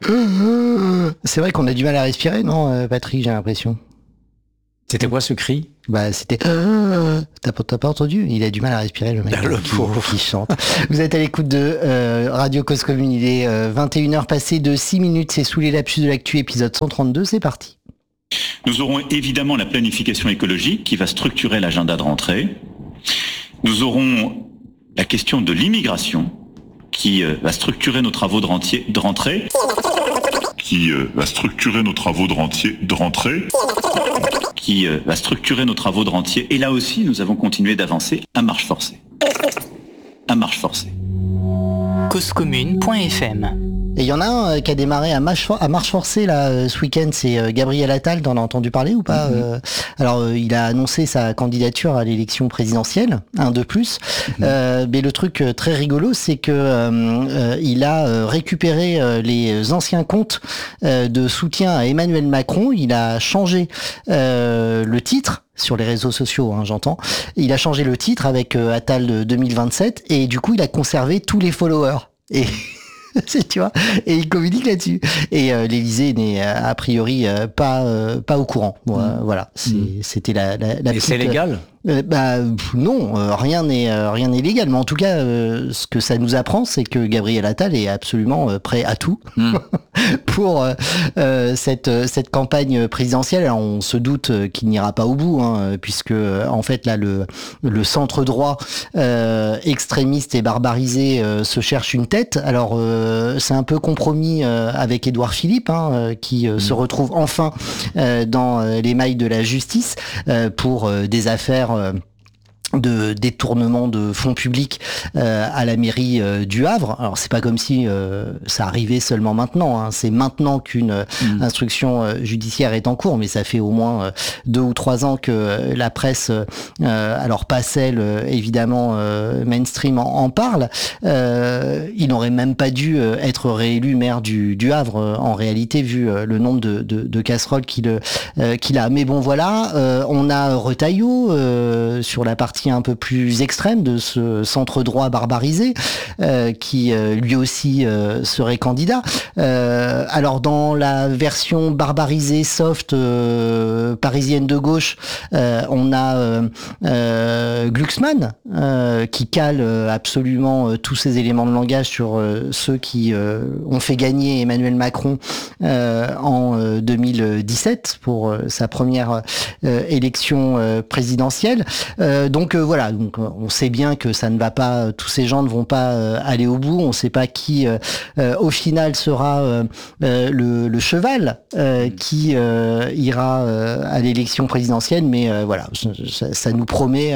C'est vrai qu'on a du mal à respirer, non, Patrick, j'ai l'impression. C'était quoi ce cri ? C'était... T'as pas entendu ? Il a du mal à respirer, le mec qui chante. Vous êtes à l'écoute de Radio Cause Commune. Il est 21h passé de 6 minutes. C'est Sous les lapsus de l'actu, épisode 132. C'est parti. Nous aurons évidemment la planification écologique qui va structurer l'agenda de rentrée. Nous aurons la question de l'immigration qui va structurer nos travaux de rentrée. Qui va structurer nos travaux de rentrée. Et là aussi, nous avons continué d'avancer à marche forcée. Causecommune.fm. Et il y en a un qui a démarré à marche forcée là ce week-end, c'est Gabriel Attal. T'en as entendu parler ou pas? Alors il a annoncé sa candidature à l'élection présidentielle, un de plus. Mais le truc très rigolo, c'est que il a récupéré les anciens comptes de soutien à Emmanuel Macron. Il a changé le titre. Sur les réseaux sociaux, j'entends. Il a changé le titre avec Attal 2027 et du coup il a conservé tous les followers. Et tu vois, et il communique là-dessus. Et l'Élysée n'est a priori pas au courant. Voilà, c'était la Et petite, c'est légal? Non, rien n'est légal. Mais en tout cas, ce que ça nous apprend, c'est que Gabriel Attal est absolument prêt à tout pour cette campagne présidentielle. Alors, on se doute qu'il n'ira pas au bout, puisque en fait là le centre droit extrémiste et barbarisé se cherche une tête. Alors c'est un peu compromis avec Édouard Philippe, qui se retrouve enfin dans les mailles de la justice pour des affaires de détournement de fonds publics à la mairie du Havre. Alors c'est pas comme si ça arrivait seulement maintenant, c'est maintenant qu'une instruction judiciaire est en cours, mais ça fait au moins 2 ou 3 ans que la presse, alors pas celle évidemment mainstream en parle. Il n'aurait même pas dû être réélu maire du Havre en réalité, vu le nombre de casseroles qu'il a. Mais bon voilà, on a Retailleau sur la partie un peu plus extrême de ce centre droit barbarisé qui lui aussi serait candidat. Alors dans la version barbarisée soft parisienne de gauche, on a Glucksmann qui cale absolument tous ces éléments de langage sur ceux qui ont fait gagner Emmanuel Macron en 2017 pour sa première élection présidentielle. Donc voilà, donc on sait bien que ça ne va pas, tous ces gens ne vont pas aller au bout. On ne sait pas qui au final sera le cheval qui ira à l'élection présidentielle, mais voilà, ça nous promet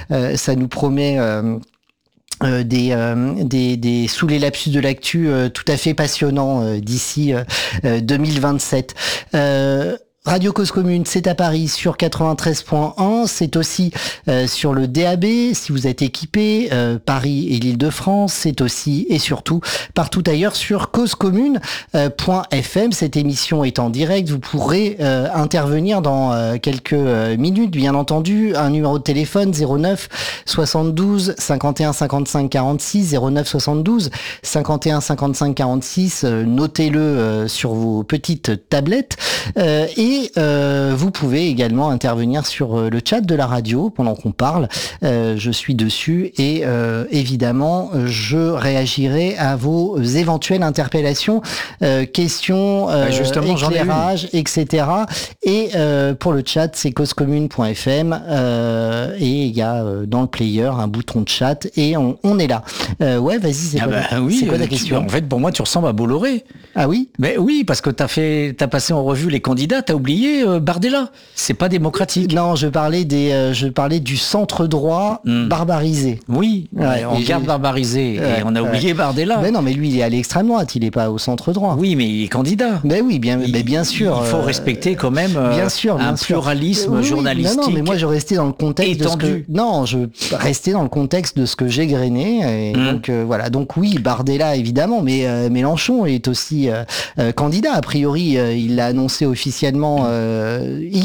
des sous les lapsus de l'actu tout à fait passionnants d'ici 2027. Radio Cause Commune, c'est à Paris sur 93.1, c'est aussi sur le DAB si vous êtes équipé, Paris et l'Île-de-France, c'est aussi et surtout partout ailleurs sur causecommune.fm. Cette émission est en direct, vous pourrez intervenir dans quelques minutes, bien entendu. Un numéro de téléphone 09 72 51 55 46, 09 72 51 55 46, notez-le sur vos petites tablettes et vous pouvez également intervenir sur le chat de la radio pendant qu'on parle. Je suis dessus et évidemment je réagirai à vos éventuelles interpellations, questions, justement, éclairages, etc. Et pour le chat, c'est causecommune.fm et il y a dans le player un bouton de chat et on est là. Ouais, vas-y, c'est quoi ta question? En fait, pour moi, tu ressembles à Bolloré. Ah oui? Mais oui, parce que t'as passé en revue les candidats, t'as oublié Bardella. C'est pas démocratique. Non, je parlais du centre droit barbarisé. Oui, on garde barbarisé et on a oublié Bardella. Mais non, mais lui, il est à l'extrême droite, il est pas au centre droit. Oui, mais il est candidat. Mais oui, bien sûr. Il faut respecter quand même un pluralisme journalistique. Non, mais moi, je restais dans le contexte étendu. je restais dans le contexte de ce que j'ai grainé. Et donc, voilà. Donc oui, Bardella, évidemment, mais Mélenchon est aussi candidat. A priori, il l'a annoncé officiellement hier.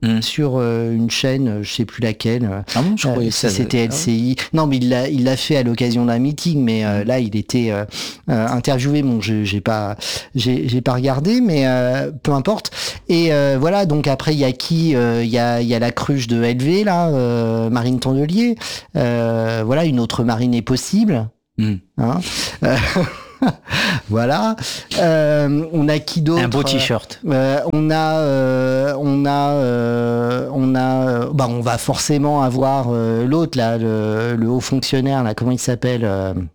sur une chaîne, je sais plus laquelle. Ah bon, je croyais si c'était LCI. Non, mais il l'a fait à l'occasion d'un meeting, mais là il était interviewé. Bon, j'ai pas regardé, mais peu importe. Et voilà, donc après il y a qui il y a la cruche de LV là, Marine Tondelier. Voilà, une autre Marine est possible. Hein voilà. On a qui d'autre? Un beau t-shirt. On va forcément avoir l'autre là, le haut fonctionnaire là, comment il s'appelle?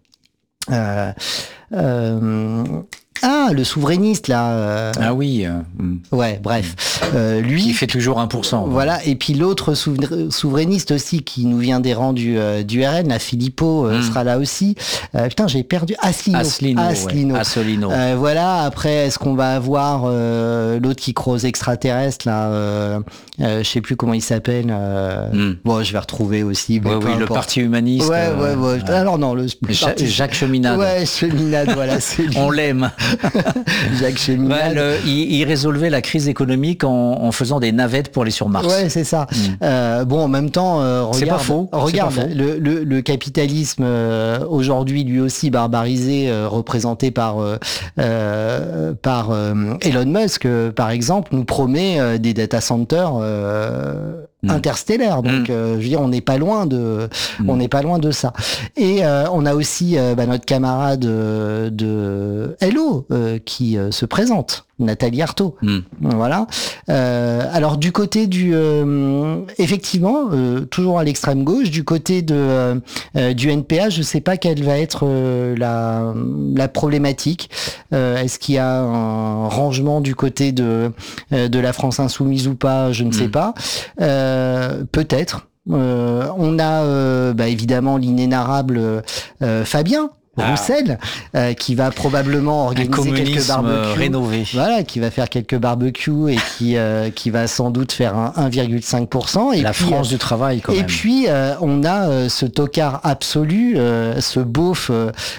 Le souverainiste là. Ah oui. Ouais, bref. Lui qui fait toujours 1%. Voilà. Et puis l'autre souverainiste aussi qui nous vient des rangs du RN, la Philippot sera là aussi. Putain, j'ai perdu Asselineau. Asselineau. Voilà. Après, est-ce qu'on va avoir l'autre qui croise extraterrestre là? Je sais plus comment il s'appelle. Bon, je vais retrouver aussi. Oui, le Parti humaniste. Ouais. Alors non, Jacques Cheminade. Ouais, Cheminade. Voilà, c'est lui. On l'aime. Jacques Cheminade. Il résolvait la crise économique en faisant des navettes pour aller sur Mars. Ouais, c'est ça. Bon, en même temps, regarde, c'est pas faux. Regarde, le capitalisme aujourd'hui, lui aussi barbarisé, représenté par Elon Musk, par exemple, nous promet des data centers interstellaires. Donc, je veux dire, on n'est pas loin de ça. Et on a aussi notre camarade de Hello qui se présente. Nathalie Arthaud. Voilà. Alors du côté effectivement, toujours à l'extrême gauche, du côté du NPA, je sais pas quelle va être la problématique. Est-ce qu'il y a un rangement du côté de la France insoumise ou pas? Je ne sais pas. Peut-être. On a évidemment l'inénarrable Fabien Roussel, qui va probablement organiser quelques barbecues rénové. Voilà, qui va faire quelques barbecues et qui va sans doute faire un 1,5%. Et la puis, France du travail, quand même. Et puis, on a ce tocard absolu, ce beauf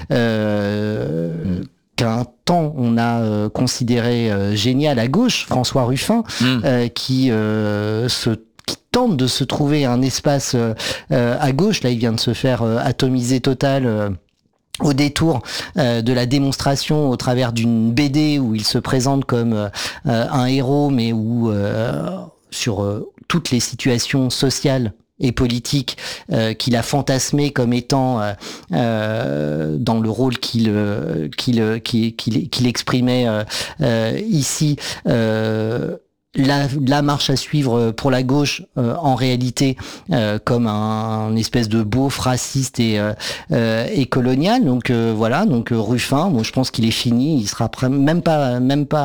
qu'un temps on a considéré génial à gauche, François Ruffin, qui tente de se trouver un espace à gauche. Là, il vient de se faire atomiser total au détour de la démonstration au travers d'une BD où il se présente comme un héros, mais où sur toutes les situations sociales et politiques qu'il a fantasmé comme étant dans le rôle qu'il exprimait ici. La marche à suivre pour la gauche, en réalité, comme un espèce de beauf raciste et colonial. Donc voilà. Donc Ruffin, moi je pense qu'il est fini. Il sera même pas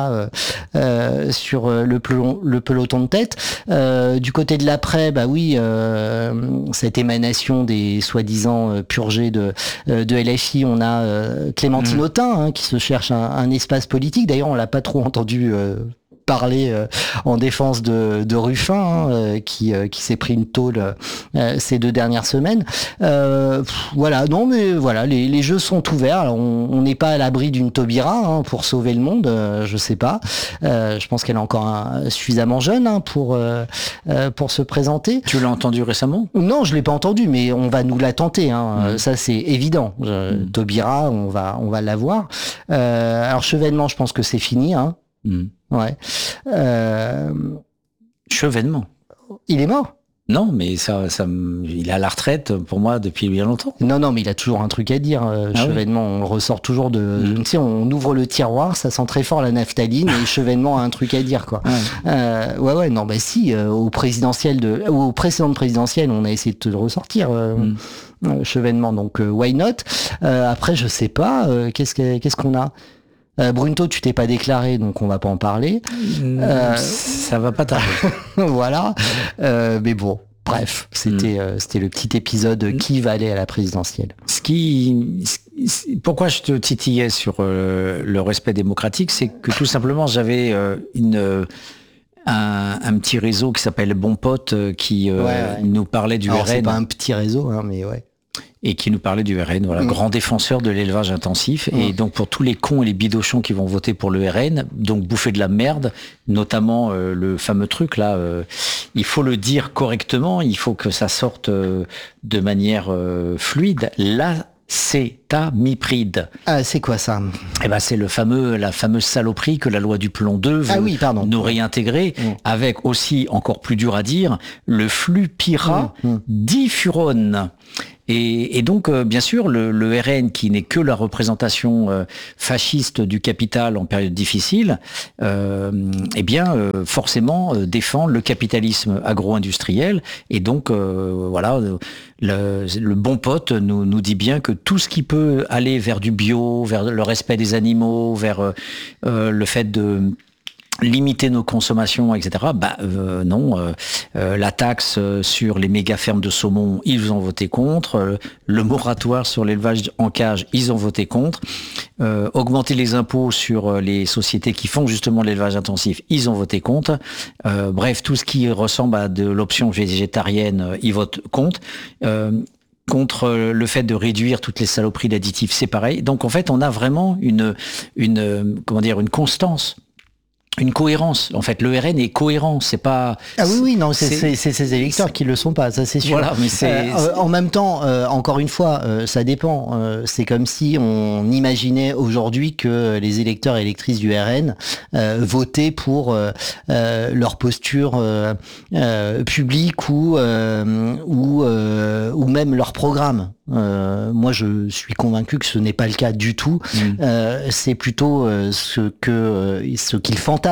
sur le peloton de tête. Du côté de l'après, cette émanation des soi-disant purgés de LFI, on a Clémentine Autain qui se cherche un espace politique. D'ailleurs, on l'a pas trop entendu parler en défense de Ruffin, qui s'est pris une tôle ces 2 dernières semaines. Voilà, non mais voilà, les jeux sont ouverts. Alors, on n'est pas à l'abri d'une Taubira pour sauver le monde, je sais pas. Je pense qu'elle est encore suffisamment jeune pour se présenter. Tu l'as entendu récemment? Non, je l'ai pas entendu, mais on va nous la tenter. Ça c'est évident. Taubira, on va l'avoir. Alors Chevènement, je pense que c'est fini. Ouais. Chevènement. Il est mort? Non, mais il est à la retraite pour moi depuis bien longtemps. Non, mais il a toujours un truc à dire. Chevènement, on le ressort toujours tu sais, on ouvre le tiroir, ça sent très fort la naphtaline et Chevènement a un truc à dire, quoi. Ouais, non, si, au précédentes présidentielles, on a essayé de te le ressortir. Chevènement, donc why not? Après, je sais pas, qu'est-ce qu'on a? Brunto, tu t'es pas déclaré, donc on va pas en parler. Ça va pas tarder. Voilà. Mais bon, bref, c'était le petit épisode qui va aller à la présidentielle. Pourquoi je te titillais sur le respect démocratique, c'est que tout simplement j'avais un petit réseau qui s'appelle Bon Pote qui nous parlait du RN. C'est pas un petit réseau, mais ouais. Et qui nous parlait du RN, voilà, grand défenseur de l'élevage intensif. Et donc pour tous les cons et les bidochons qui vont voter pour le RN, donc bouffer de la merde, notamment le fameux truc là, il faut le dire correctement, il faut que ça sorte de manière fluide. L'acétamipride. Ah, c'est quoi ça? Eh ben, c'est la fameuse saloperie que la loi du plomb 2 veut nous réintégrer, avec aussi, encore plus dur à dire, le flupyradifurone. Et donc, bien sûr, le RN, qui n'est que la représentation fasciste du capital en période difficile, forcément défend le capitalisme agro-industriel. Et donc, voilà, le bon pote nous dit bien que tout ce qui peut aller vers du bio, vers le respect des animaux, vers le fait de limiter nos consommations, etc. La taxe sur les méga fermes de saumon, ils ont voté contre. Le moratoire sur l'élevage en cage, ils ont voté contre. Augmenter les impôts sur les sociétés qui font justement l'élevage intensif, ils ont voté contre. Bref, tout ce qui ressemble à de l'option végétarienne, ils votent contre. Contre le fait de réduire toutes les saloperies d'additifs, c'est pareil. Donc en fait, on a vraiment une constance. Une cohérence. En fait, le RN est cohérent. C'est pas. Ah oui, non, c'est ces électeurs qui le sont pas, ça c'est sûr. Voilà, mais en même temps, encore une fois, ça dépend. C'est comme si on imaginait aujourd'hui que les électeurs et électrices du RN votaient pour leur posture publique ou même leur programme. Moi, je suis convaincu que ce n'est pas le cas du tout. C'est plutôt ce qu'ils fantasment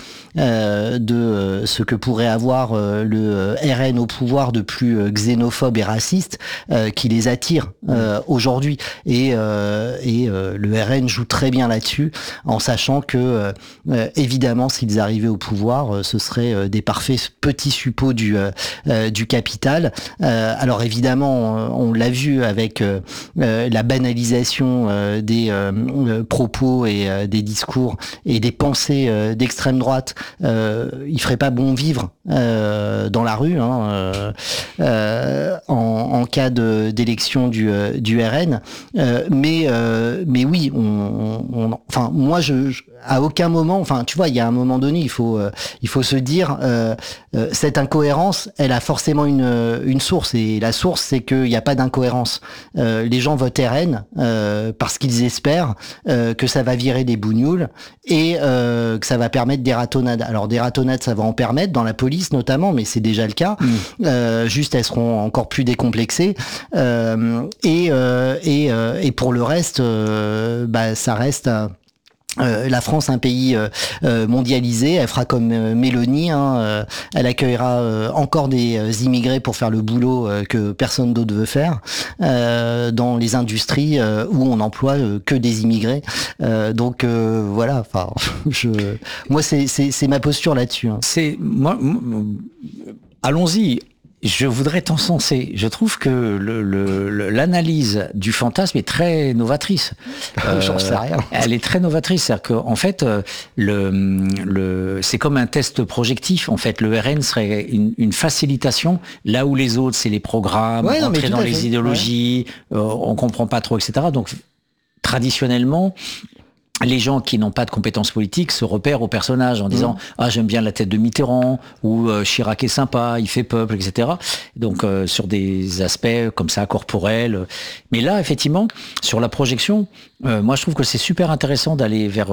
de ce que pourrait avoir le RN au pouvoir de plus xénophobe et raciste qui les attire aujourd'hui. Et le RN joue très bien là-dessus, en sachant que évidemment, s'ils arrivaient au pouvoir, ce serait des parfaits petits suppôts du capital. Alors évidemment, on l'a vu avec la banalisation des propos et des discours et des pensées d'extrême droite. Il ferait pas bon vivre dans la rue en cas d'élection du RN. Mais oui, enfin moi à aucun moment, enfin tu vois, il y a un moment donné, il faut se dire cette incohérence, elle a forcément une source, et la source c'est qu'il n'y a pas d'incohérence. Les gens votent RN parce qu'ils espèrent que ça va virer des bougnoules et que ça va permettre des ratonnades. Alors des ratonnades, ça va en permettre dans la police notamment, mais c'est déjà le cas. Juste, elles seront encore plus décomplexées. Et pour le reste, ça reste la France, un pays mondialisé, elle fera comme Mélanie, elle accueillera encore des immigrés pour faire le boulot que personne d'autre veut faire dans les industries où on emploie que des immigrés. Donc voilà, enfin, moi c'est ma posture là-dessus. C'est moi, allons-y. Je voudrais t'encenser. Je trouve que l'analyse du fantasme est très novatrice. J'en sais rien. Elle est très novatrice. C'est-à-dire qu'en fait, c'est comme un test projectif. En fait, le RN serait une facilitation, là où les autres, c'est les programmes, rentrer dans les idéologies, on comprend pas trop, etc. Donc, traditionnellement, les gens qui n'ont pas de compétences politiques se repèrent au personnage en disant j'aime bien la tête de Mitterrand, ou Chirac est sympa, il fait peuple, etc. Donc sur des aspects comme ça corporels. Mais là, effectivement, sur la projection, moi je trouve que c'est super intéressant d'aller vers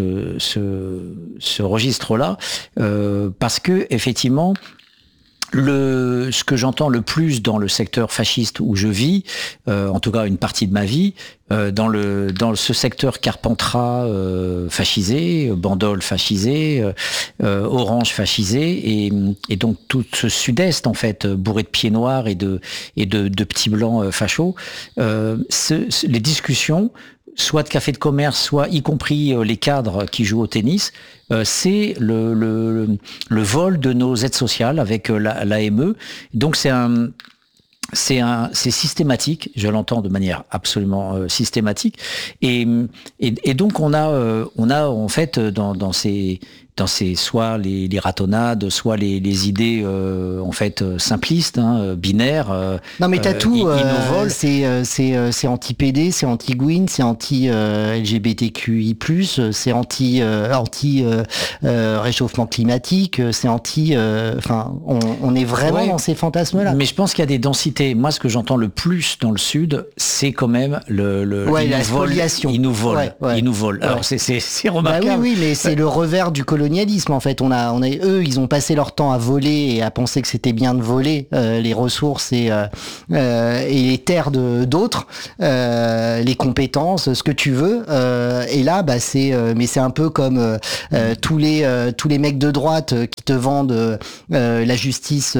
ce registre-là, parce que effectivement, ce que j'entends le plus dans le secteur fasciste où je vis, en tout cas une partie de ma vie, dans ce secteur Carpentras fascisé, Bandol fascisé, Orange fascisé, et donc tout ce sud-est en fait bourré de pieds noirs et de petits blancs fachos, les discussions, soit de café de commerce, soit y compris les cadres qui jouent au tennis, c'est le vol de nos aides sociales avec l'AME. Donc c'est systématique, je l'entends de manière absolument systématique, et donc on a en fait dans ces soit les ratonnades, soit les idées en fait simplistes, binaires. Non mais t'as tout. C'est anti-PD, c'est anti-Gwyn, c'est anti-LGBTQI+, c'est anti réchauffement climatique, c'est anti. On est vraiment dans ces fantasmes-là. Mais je pense qu'il y a des densités. Moi, ce que j'entends le plus dans le Sud, c'est quand même la spoliation. Ils nous volent. Ils nous volent. Alors c'est remarquable. Bah oui, mais c'est le revers du colonialisme en fait. Eux, ils ont passé leur temps à voler et à penser que c'était bien de voler les ressources et les terres d'autres, les compétences, ce que tu veux. Et là, mais c'est un peu comme tous les mecs de droite qui te vendent la justice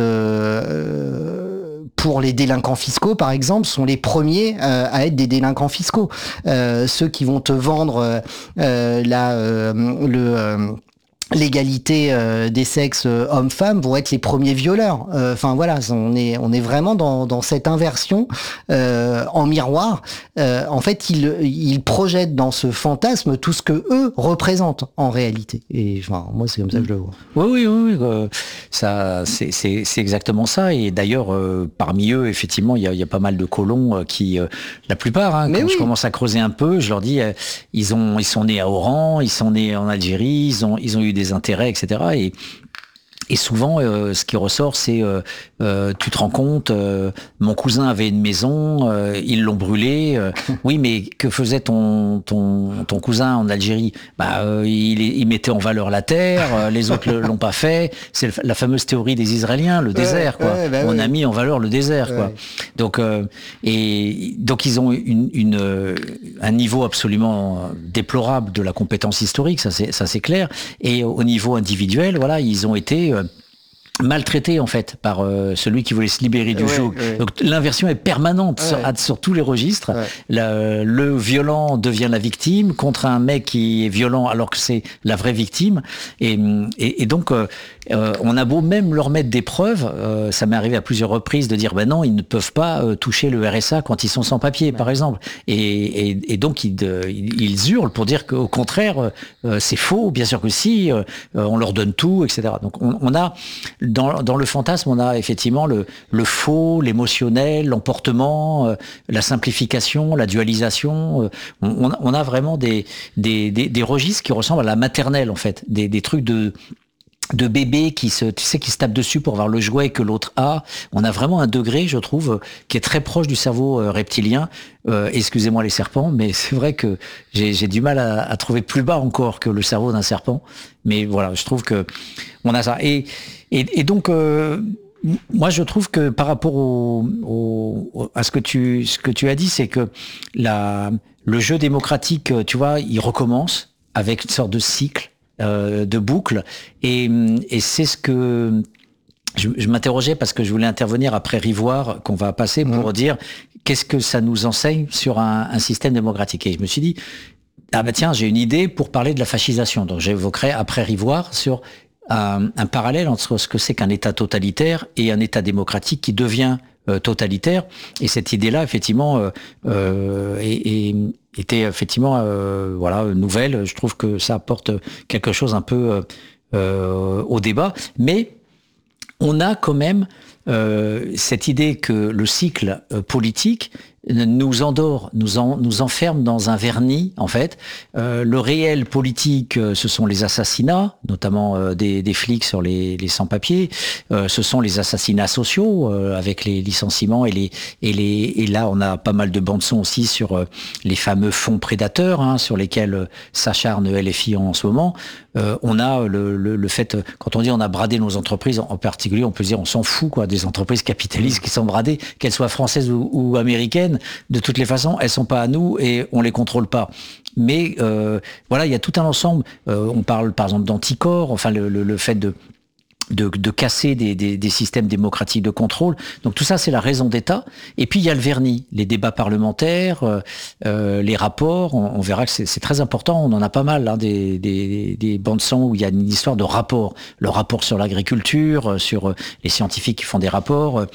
pour les délinquants fiscaux, par exemple, sont les premiers à être des délinquants fiscaux. Ceux qui vont te vendre l'égalité des sexes hommes-femmes vont être les premiers violeurs. Voilà, on est vraiment dans cette inversion en miroir. En fait, ils projettent dans ce fantasme tout ce que eux représentent en réalité. Et moi, c'est comme ça que je le vois. Oui. Ça, c'est exactement ça. Et d'ailleurs, parmi eux, effectivement, il y a pas mal de colons qui, la plupart, je commence à creuser un peu, je leur dis, ils sont nés à Oran, ils sont nés en Algérie, ils ont eu des intérêts, etc. Et souvent, ce qui ressort, c'est tu te rends compte, mon cousin avait une maison, ils l'ont brûlée. Oui, mais que faisait ton cousin en Algérie ? Il mettait en valeur la terre, les autres l'ont pas fait. C'est la fameuse théorie des Israéliens, le désert, quoi. On a mis en valeur le désert, quoi. Donc ils ont un niveau absolument déplorable de la compétence historique, ça c'est clair. Et au niveau individuel, voilà, ils ont été maltraité en fait par celui qui voulait se libérer du joug. Donc l'inversion est permanente sur tous les registres. Le violent devient la victime contre un mec qui est violent alors que c'est la vraie victime. Et donc on a beau même leur mettre des preuves, ça m'est arrivé à plusieurs reprises de dire non, ils ne peuvent pas toucher le RSA quand ils sont sans papier, par exemple. Et donc ils hurlent pour dire qu'au contraire c'est faux, bien sûr que si, on leur donne tout, etc. Donc on a dans le fantasme, on a effectivement le faux, l'émotionnel, l'emportement, la simplification, la dualisation. On a vraiment des registres qui ressemblent à la maternelle, en fait, des trucs de bébés qui se tapent dessus pour voir le jouet que l'autre a. On a vraiment un degré, je trouve, qui est très proche du cerveau reptilien. Excusez-moi les serpents, mais c'est vrai que j'ai du mal à trouver plus bas encore que le cerveau d'un serpent. Mais voilà, je trouve que on a ça. Et donc, moi, je trouve que par rapport à ce que tu as dit, c'est que le jeu démocratique, tu vois, il recommence avec une sorte de cycle, de boucle. Et c'est ce que je m'interrogeais parce que je voulais intervenir après Rivoire, qu'on va passer pour dire qu'est-ce que ça nous enseigne sur un système démocratique. Et je me suis dit, tiens, j'ai une idée pour parler de la fascisation. Donc j'évoquerai après Rivoire sur un parallèle entre ce que c'est qu'un État totalitaire et un État démocratique qui devient totalitaire. Et cette idée-là, effectivement, était effectivement nouvelle. Je trouve que ça apporte quelque chose un peu au débat. Mais on a quand même cette idée que le cycle politique nous endort, nous enferme dans un vernis, en fait. Le réel politique, ce sont les assassinats, notamment des flics sur les sans-papiers. Ce sont les assassinats sociaux, avec les licenciements et là, on a pas mal de bandes-son aussi sur les fameux fonds prédateurs, sur lesquels s'acharne LFI en ce moment. On a le fait, quand on dit on a bradé nos entreprises, en particulier, on peut se dire on s'en fout, quoi, des entreprises capitalistes qui sont bradées, qu'elles soient françaises ou américaines. De toutes les façons, elles sont pas à nous et on les contrôle pas. Mais voilà, il y a tout un ensemble. On parle par exemple d'anticorps, enfin le fait de casser des systèmes démocratiques de contrôle. Donc tout ça, c'est la raison d'État. Et puis il y a le vernis, les débats parlementaires, les rapports. On verra que c'est très important. On en a pas mal, des bandes son où il y a une histoire de rapport. Le rapport sur l'agriculture, sur les scientifiques qui font des rapports.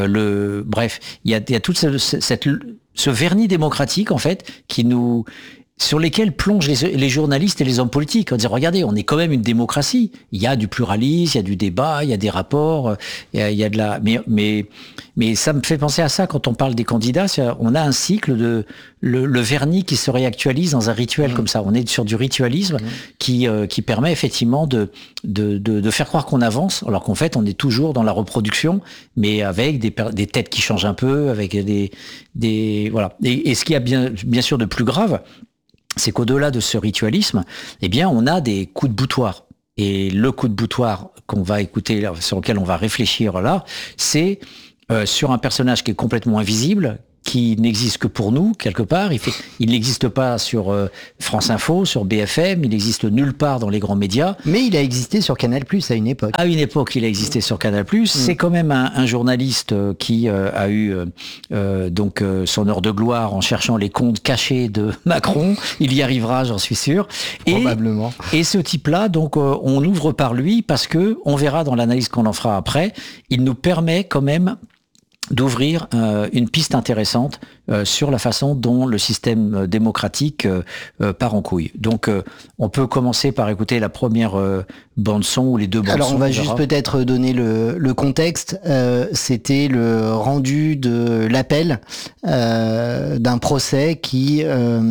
Bref, il y a tout ce vernis démocratique en fait qui nous sur lesquels plongent les journalistes et les hommes politiques. On dit, regardez, on est quand même une démocratie. Il y a du pluralisme, il y a du débat, il y a des rapports, il y a de la... Mais ça me fait penser à ça quand on parle des candidats. On a un cycle de... Le vernis qui se réactualise dans un rituel comme ça. On est sur du ritualisme qui permet effectivement de faire croire qu'on avance, alors qu'en fait, on est toujours dans la reproduction, mais avec des têtes qui changent un peu, avec des voilà. Et ce qu'il y a bien sûr de plus grave, c'est qu'au-delà de ce ritualisme, eh bien, on a des coups de boutoir. Et le coup de boutoir qu'on va écouter, sur lequel on va réfléchir là, c'est sur un personnage qui est complètement invisible, qui n'existe que pour nous, quelque part. Il n'existe pas sur France Info, sur BFM, il n'existe nulle part dans les grands médias. Mais il a existé sur Canal+, à une époque. À une époque, il a existé sur Canal+. C'est quand même un journaliste qui a eu donc son heure de gloire en cherchant les comptes cachés de Macron. Il y arrivera, j'en suis sûr. Probablement. Et ce type-là, donc, on ouvre par lui parce que, on verra dans l'analyse qu'on en fera après, il nous permet quand même d'ouvrir une piste intéressante sur la façon dont le système démocratique part en couille. Donc, on peut commencer par écouter la première bande-son ou les deux bandes-son. Alors, on va juste peut-être donner le contexte. C'était le rendu de l'appel d'un procès qui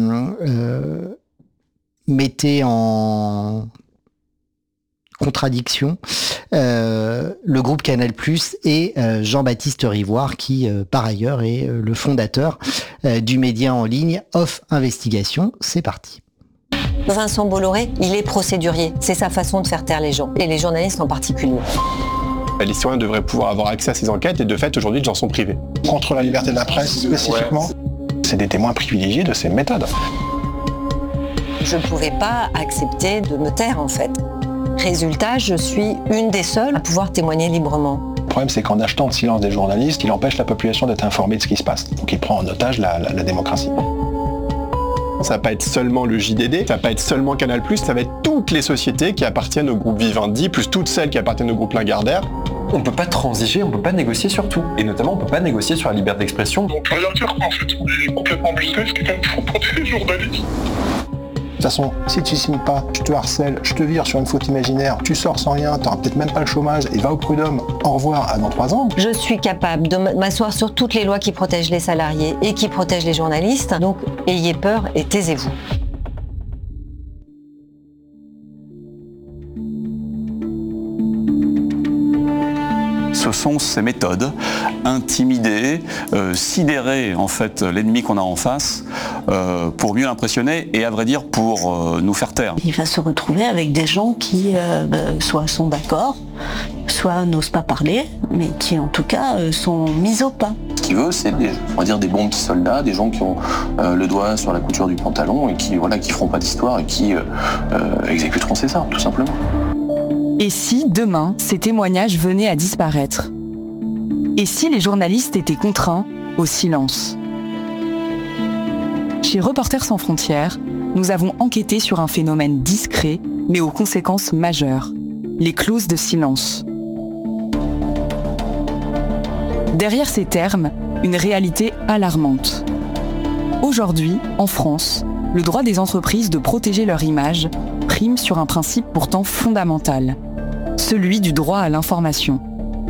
mettait en contradiction le groupe Canal+ et Jean-Baptiste Rivoire qui par ailleurs est le fondateur du média en ligne Off Investigation. C'est parti. Vincent Bolloré, il est procédurier. C'est sa façon de faire taire les gens, et les journalistes en particulier. Les citoyens devraient pouvoir avoir accès à ces enquêtes et de fait aujourd'hui les gens sont privés. Contre la liberté de la presse spécifiquement, c'est des témoins privilégiés de ces méthodes. Je ne pouvais pas accepter de me taire en fait. Résultat, je suis une des seules à pouvoir témoigner librement. Le problème, c'est qu'en achetant le silence des journalistes, il empêche la population d'être informée de ce qui se passe. Donc il prend en otage la démocratie. Ça va pas être seulement le JDD, ça va pas être seulement Canal+, ça va être toutes les sociétés qui appartiennent au groupe Vivendi, plus toutes celles qui appartiennent au groupe Lagardère. On peut pas transiger, on peut pas négocier sur tout. Et notamment, on peut pas négocier sur la liberté d'expression. Donc rien dire en fait, on est complètement business qui est quand même pour des journalistes. De toute façon, si tu signes pas, je te harcèle, je te vire sur une faute imaginaire, tu sors sans rien, t'auras peut-être même pas le chômage et va au prud'homme. Au revoir, à dans 3 ans. Je suis capable de m'asseoir sur toutes les lois qui protègent les salariés et qui protègent les journalistes. Donc, ayez peur et taisez-vous. Ce sont ces méthodes, intimider, sidérer en fait l'ennemi qu'on a en face pour mieux l'impressionner et à vrai dire pour nous faire taire. Il va se retrouver avec des gens qui soit sont d'accord, soit n'osent pas parler, mais qui en tout cas sont mis au pas. Ce qu'il veut, c'est on va dire des bons petits soldats, des gens qui ont le doigt sur la couture du pantalon et qui feront pas d'histoire et qui exécuteront ses ordres, tout simplement. Et si, demain, ces témoignages venaient à disparaître ? Et si les journalistes étaient contraints au silence ? Chez Reporters sans frontières, nous avons enquêté sur un phénomène discret, mais aux conséquences majeures, les clauses de silence. Derrière ces termes, une réalité alarmante. Aujourd'hui, en France, le droit des entreprises de protéger leur image prime sur un principe pourtant fondamental, celui du droit à l'information.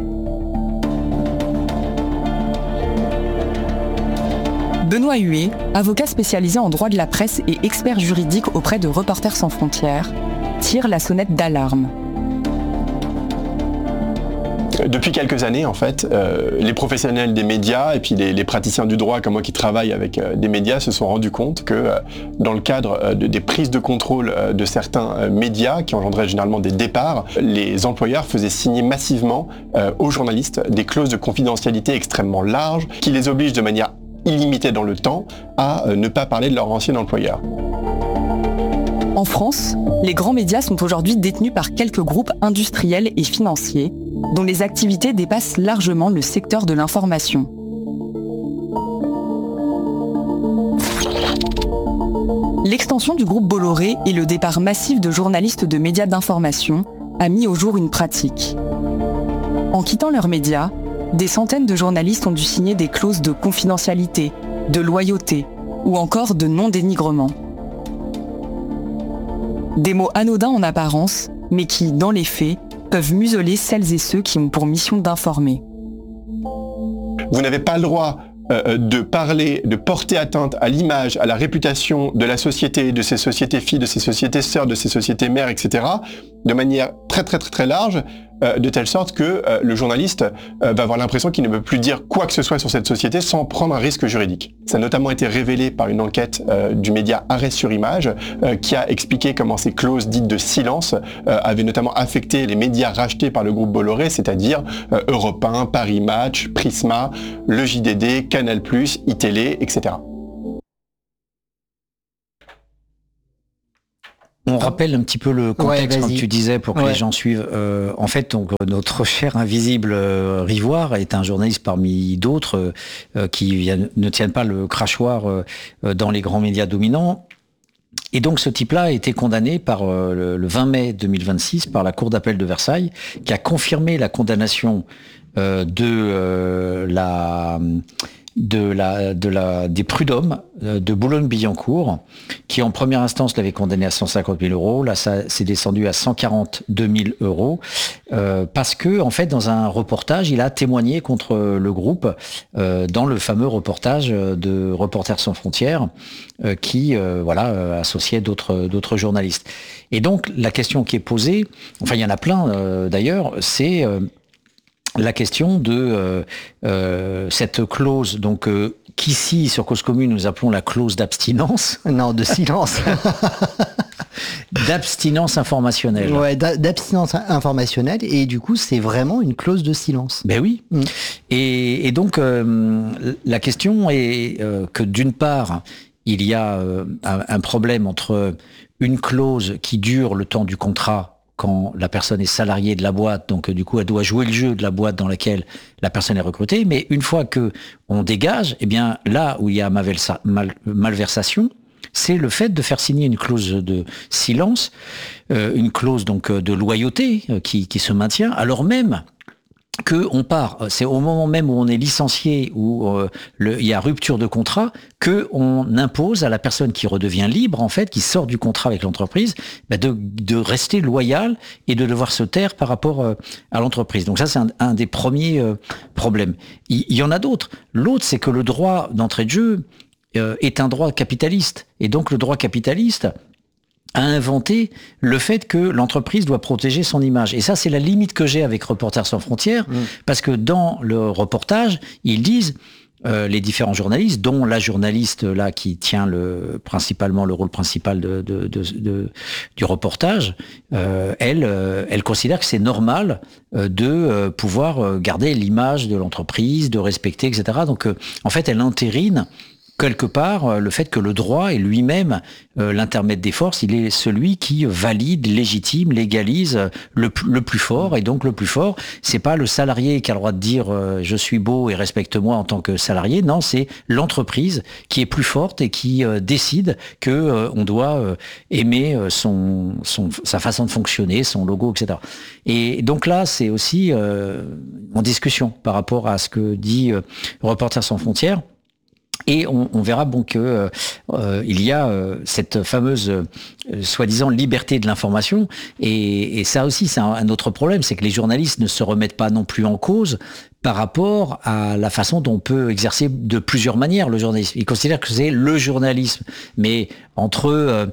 Benoît Huet, avocat spécialisé en droit de la presse et expert juridique auprès de Reporters sans frontières, tire la sonnette d'alarme. Depuis quelques années, en fait, les professionnels des médias et puis les praticiens du droit comme moi qui travaillent avec des médias se sont rendus compte que dans le cadre des prises de contrôle de certains médias qui engendraient généralement des départs, les employeurs faisaient signer massivement aux journalistes des clauses de confidentialité extrêmement larges qui les obligent de manière illimitée dans le temps à ne pas parler de leur ancien employeur. En France, les grands médias sont aujourd'hui détenus par quelques groupes industriels et financiers dont les activités dépassent largement le secteur de l'information. L'extension du groupe Bolloré et le départ massif de journalistes de médias d'information a mis au jour une pratique. En quittant leurs médias, des centaines de journalistes ont dû signer des clauses de confidentialité, de loyauté ou encore de non-dénigrement. Des mots anodins en apparence, mais qui, dans les faits, peuvent museler celles et ceux qui ont pour mission d'informer. Vous n'avez pas le droit de parler, de porter atteinte à l'image, à la réputation de la société, de ses sociétés filles, de ses sociétés sœurs, de ses sociétés mères, etc., de manière très très très très large, de telle sorte que le journaliste va avoir l'impression qu'il ne peut plus dire quoi que ce soit sur cette société sans prendre un risque juridique. Ça a notamment été révélé par une enquête du média Arrêt sur Image qui a expliqué comment ces clauses dites de silence avaient notamment affecté les médias rachetés par le groupe Bolloré, c'est-à-dire Europe 1, Paris Match, Prisma, le JDD, Canal+, iTélé, etc. On rappelle un petit peu le contexte quand tu disais pour que les gens suivent. En fait, donc, notre cher invisible Rivoire est un journaliste parmi d'autres qui ne tiennent pas le crachoir dans les grands médias dominants. Et donc ce type-là a été condamné par le 20 mai 2026 par la Cour d'appel de Versailles, qui a confirmé la condamnation des prud'hommes de Boulogne-Billancourt, qui en première instance l'avait condamné à 150 000 euros. Là, ça s'est descendu à 142 000 euros, parce que, en fait, dans un reportage, il a témoigné contre le groupe, dans le fameux reportage de Reporters sans frontières, qui, associait d'autres journalistes. Et donc, la question qui est posée, enfin, il y en a plein d'ailleurs, c'est la question de cette clause, donc qu'ici, sur Cause Commune, nous appelons la clause d'abstinence. Non, de silence. D'abstinence informationnelle. Ouais, d'abstinence informationnelle, et du coup, c'est vraiment une clause de silence. Ben oui. Et donc, la question est que d'une part, il y a un problème entre une clause qui dure le temps du contrat, quand la personne est salariée de la boîte, donc du coup elle doit jouer le jeu de la boîte dans laquelle la personne est recrutée, mais une fois que on dégage, eh bien là où il y a malversation, c'est le fait de faire signer une clause de silence, une clause donc de loyauté qui se maintient, alors même que on part, c'est au moment même où on est licencié, où il y a rupture de contrat, que on impose à la personne qui redevient libre, en fait, qui sort du contrat avec l'entreprise, de rester loyal et de devoir se taire par rapport à l'entreprise. Donc ça, c'est un des premiers problèmes. Il y en a d'autres. L'autre, c'est que le droit d'entrée de jeu est un droit capitaliste. Et donc le droit capitaliste a inventé le fait que l'entreprise doit protéger son image. Et ça, c'est la limite que j'ai avec Reporters sans frontières, parce que dans le reportage, ils disent, les différents journalistes, dont la journaliste là qui tient principalement le rôle principal du reportage, elle considère que c'est normal de pouvoir garder l'image de l'entreprise, de respecter, etc. Donc, en fait, elle entérine quelque part, le fait que le droit est lui-même l'intermède des forces, il est celui qui valide, légitime, légalise le plus fort. Et donc le plus fort, c'est pas le salarié qui a le droit de dire je suis beau et respecte-moi en tant que salarié. Non, c'est l'entreprise qui est plus forte et qui décide que on doit aimer sa façon de fonctionner, son logo, etc. Et donc là, c'est aussi en discussion par rapport à ce que dit Reporters sans frontières. Et on verra bon que il y a cette fameuse soi-disant liberté de l'information, et ça aussi c'est un autre problème, c'est que les journalistes ne se remettent pas non plus en cause par rapport à la façon dont on peut exercer de plusieurs manières le journalisme. Ils considèrent que c'est le journalisme, mais entre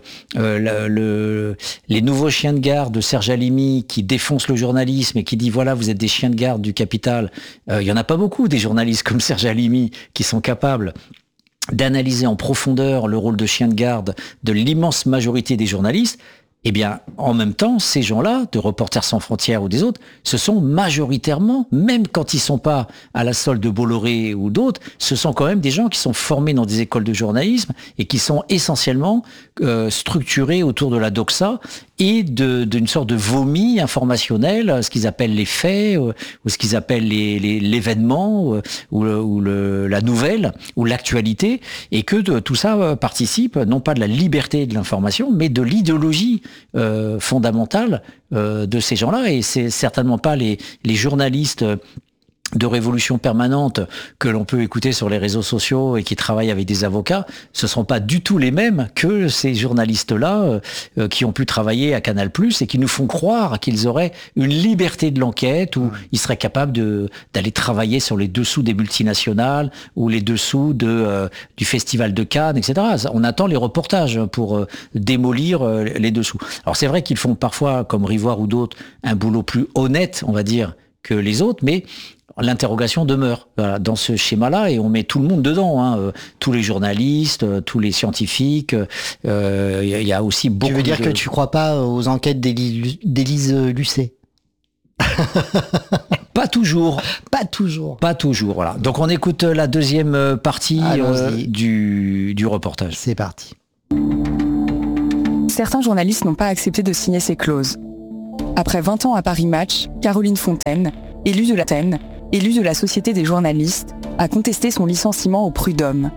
les nouveaux chiens de garde de Serge Halimi qui défoncent le journalisme et qui dit voilà vous êtes des chiens de garde du capital, il y en a pas beaucoup des journalistes comme Serge Halimi qui sont capables d'analyser en profondeur le rôle de chien de garde de l'immense majorité des journalistes. Eh bien, en même temps, ces gens-là, de Reporters sans frontières ou des autres, ce sont majoritairement, même quand ils sont pas à la solde de Bolloré ou d'autres, ce sont quand même des gens qui sont formés dans des écoles de journalisme et qui sont essentiellement structurés autour de la doxa et d'une sorte de vomi informationnel, ce qu'ils appellent les faits, ou ce qu'ils appellent l'événement, ou la nouvelle, ou l'actualité, et que tout ça participe, non pas de la liberté de l'information, mais de l'idéologie fondamentale de ces gens-là. Et c'est certainement pas les journalistes de révolution permanente que l'on peut écouter sur les réseaux sociaux et qui travaillent avec des avocats, ce ne sont pas du tout les mêmes que ces journalistes-là qui ont pu travailler à Canal+, et qui nous font croire qu'ils auraient une liberté de l'enquête, où ils seraient capables d'aller travailler sur les dessous des multinationales ou les dessous du Festival de Cannes, etc. On attend les reportages pour démolir les dessous. Alors c'est vrai qu'ils font parfois, comme Rivoire ou d'autres, un boulot plus honnête, on va dire, que les autres, mais l'interrogation demeure dans ce schéma-là, et on met tout le monde dedans, tous les journalistes, tous les scientifiques. Il y a aussi beaucoup. Tu veux dire que tu crois pas aux enquêtes d'Élise Lucet? Pas toujours. Pas toujours. Pas toujours. Voilà. Donc on écoute la deuxième partie du reportage. C'est parti. Certains journalistes n'ont pas accepté de signer ces clauses. Après 20 ans à Paris Match, Caroline Fontaine, élue de la Société des journalistes, a contesté son licenciement au prud'homme.